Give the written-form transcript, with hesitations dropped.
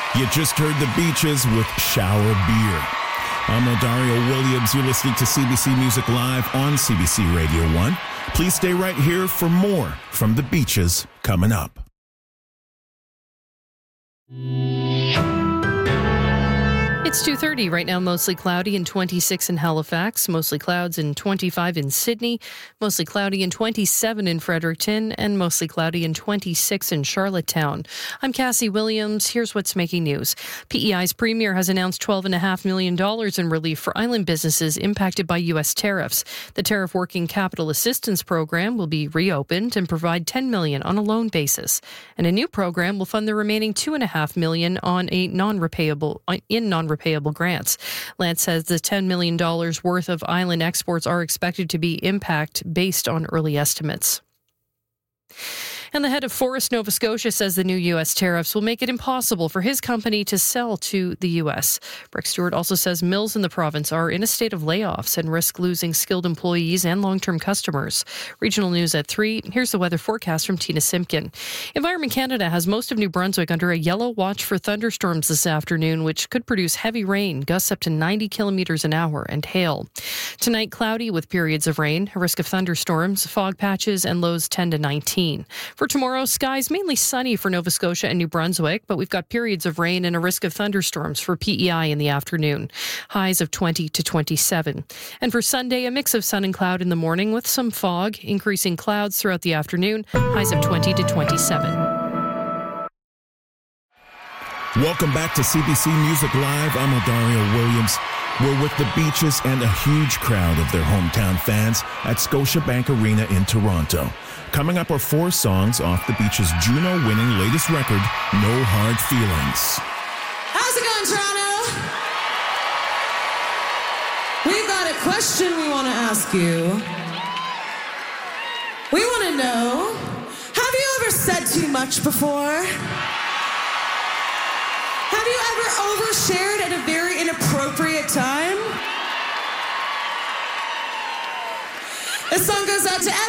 You just heard the Beaches with Shower Beer. I'm Odario Williams. You're listening to CBC Music Live on CBC Radio 1. Please stay right here for more from the Beaches coming up. It's 2:30 right now, mostly cloudy and 26 in Halifax, mostly clouds and 25 in Sydney, mostly cloudy and 27 in Fredericton, and mostly cloudy and 26 in Charlottetown. I'm Cassie Williams. Here's what's making news. PEI's premier has announced $12.5 million in relief for island businesses impacted by U.S. tariffs. The Tariff Working Capital Assistance Program will be reopened and provide $10 million on a loan basis. And a new program will fund the remaining $2.5 million on a non-repayable grants. Lance says the $10 million worth of island exports are expected to be impact based on early estimates. And the head of Forest Nova Scotia says the new U.S. tariffs will make it impossible for his company to sell to the U.S. Rick Stewart also says mills in the province are in a state of layoffs and risk losing skilled employees and long-term customers. Regional News at 3. Here's the weather forecast from Tina Simpkin. Environment Canada has most of New Brunswick under a yellow watch for thunderstorms this afternoon, which could produce heavy rain, gusts up to 90 kilometers an hour, and hail. Tonight, cloudy with periods of rain, a risk of thunderstorms, fog patches, and lows 10 to 19. For tomorrow, skies mainly sunny for Nova Scotia and New Brunswick, but we've got periods of rain and a risk of thunderstorms for PEI in the afternoon. Highs of 20 to 27. And for Sunday, a mix of sun and cloud in the morning with some fog, increasing clouds throughout the afternoon. Highs of 20 to 27. Welcome back to CBC Music Live. I'm Odario Williams. We're with the Beaches and a huge crowd of their hometown fans at Scotiabank Arena in Toronto. Coming up are 4 songs off the Beaches' Juno-winning latest record, No Hard Feelings. How's it going, Toronto? We've got a question we want to ask you. We want to know, have you ever said too much before? Have you ever overshared at a very inappropriate time? This song goes out to everyone.